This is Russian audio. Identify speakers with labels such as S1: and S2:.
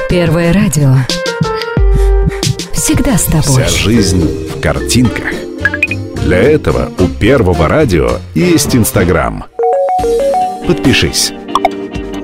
S1: Первое радио. Всегда с тобой.
S2: Вся жизнь в картинках. Для этого у Первого радио есть Инстаграм. Подпишись.